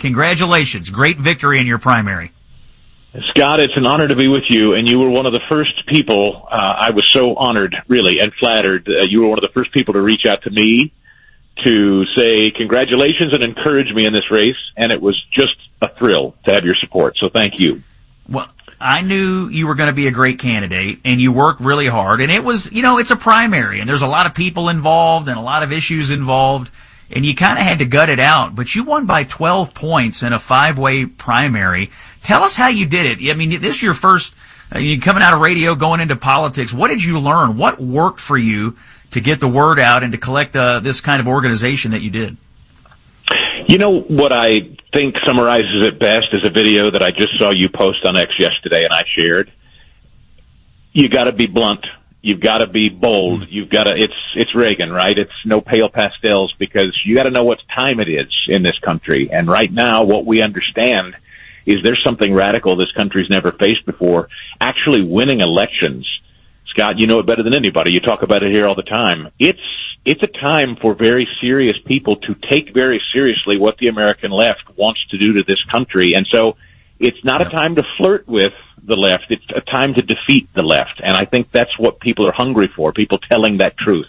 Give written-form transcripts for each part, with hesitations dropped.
Congratulations. Great victory in your primary. Scott, it's an honor to be with you, and you were one of the first people. I was so honored, really, and flattered. You were one of the first people to reach out to me to say congratulations and encourage me in this race, and it was just a thrill to have your support. So thank you. Well, I knew you were going to be a great candidate, and you worked really hard. And it was, it's a primary, and there's a lot of people involved and a lot of issues involved, and you kind of had to gut it out. But you won by 12 points in a 5-way primary. Tell us how you did it. I mean, this is your first, you coming out of radio, going into politics. What did you learn? What worked for you to get the word out and to collect this kind of organization that you did? You know, what I think summarizes it best is a video that I just saw you post on X yesterday and I shared. You got to be blunt. You've got to be bold. You've got to, it's Reagan, right? It's no pale pastels, because you got to know what time it is in this country. And right now, what we understand is there's something radical this country's never faced before. Actually winning elections. Scott, you know it better than anybody. You talk about it here all the time. It's a time for very serious people to take very seriously what the American left wants to do to this country. And so it's not a time to flirt with the left. It's a time to defeat the left. And I think that's what people are hungry for, people telling that truth.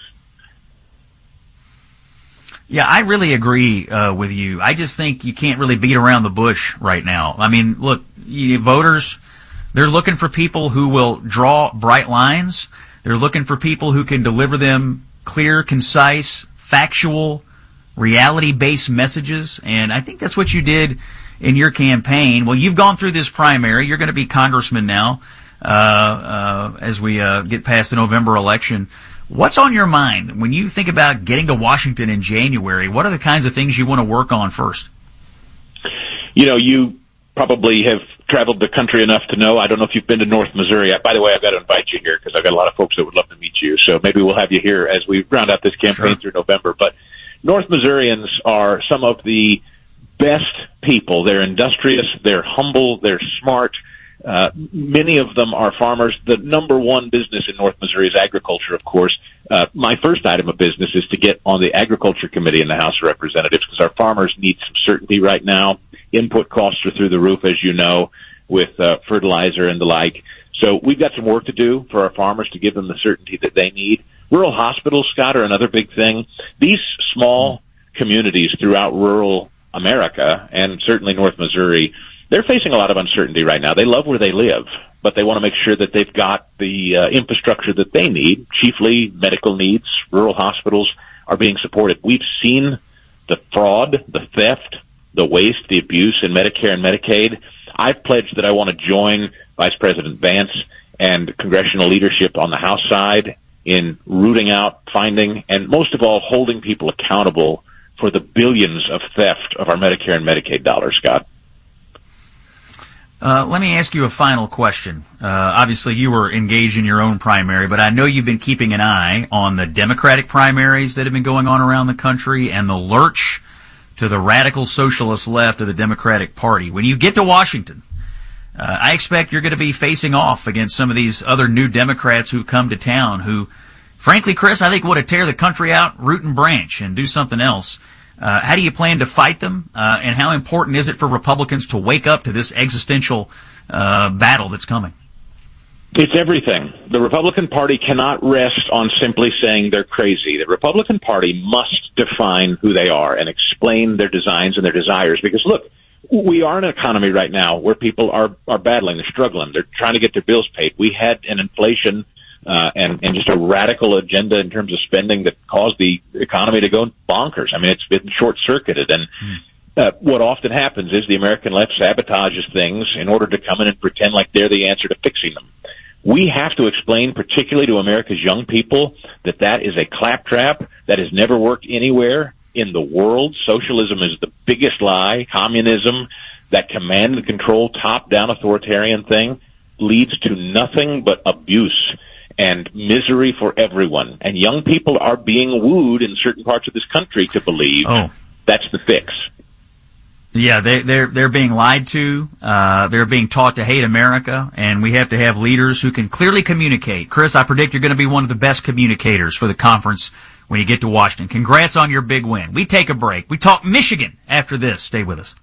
Yeah, I really agree with you. I just think you can't really beat around the bush right now. I mean, look, voters, they're looking for people who will draw bright lines. They're looking for people who can deliver them clear, concise, factual, reality-based messages. And I think that's what you did in your campaign. Well, you've gone through this primary. You're going to be congressman now as we get past the November election. What's on your mind when you think about getting to Washington in January? What are the kinds of things you want to work on first? You know, you probably have traveled the country enough to know. I don't know if you've been to North Missouri. By the way, I've got to invite you here because I've got a lot of folks that would love to meet you. So maybe we'll have you here as we round out this campaign through November. But North Missourians are some of the best people. They're industrious. They're humble. They're smart. Many of them are farmers. The number one business in North Missouri is agriculture, of course. My first item of business is to get on the Agriculture Committee in the House of Representatives because our farmers need some certainty right now. Input costs are through the roof, as you know, with fertilizer and the like. So we've got some work to do for our farmers to give them the certainty that they need. Rural hospitals, Scott, are another big thing. These small communities throughout rural America, and certainly North Missouri, they're facing a lot of uncertainty right now. They love where they live, but they want to make sure that they've got the infrastructure that they need, chiefly medical needs. Rural hospitals are being supported. We've seen the fraud, the theft, the waste, the abuse in Medicare and Medicaid. I've pledged that I want to join Vice President Vance and congressional leadership on the House side in rooting out, finding, and most of all, holding people accountable for the billions of theft of our Medicare and Medicaid dollars, Scott. Let me ask you a final question. Obviously, you were engaged in your own primary, but I know you've been keeping an eye on the Democratic primaries that have been going on around the country and the lurch to the radical socialist left of the Democratic Party. When you get to Washington, I expect you're going to be facing off against some of these other new Democrats who come to town who, frankly, Chris, I think want to tear the country out, root and branch, and do something else. How do you plan to fight them, and how important is it for Republicans to wake up to this existential battle that's coming? It's everything. The Republican Party cannot rest on simply saying they're crazy. The Republican Party must define who they are and explain their designs and their desires. Because, look, we are in an economy right now where people are battling, they're struggling, they're trying to get their bills paid. We had an inflation and just a radical agenda in terms of spending that caused the economy to go bonkers. I mean, it's been short-circuited. And what often happens is the American left sabotages things in order to come in and pretend like they're the answer to fixing them. We have to explain, particularly to America's young people, that that is a claptrap that has never worked anywhere in the world. Socialism is the biggest lie. Communism, that command and control, top-down authoritarian thing, leads to nothing but abuse and misery for everyone. And young people are being wooed in certain parts of this country to believe that's the fix. Yeah, they're being lied to. They're being taught to hate America, and we have to have leaders who can clearly communicate. Chris, I predict you're going to be one of the best communicators for the conference when you get to Washington. Congrats on your big win. We take a break. We talk Michigan after this. Stay with us.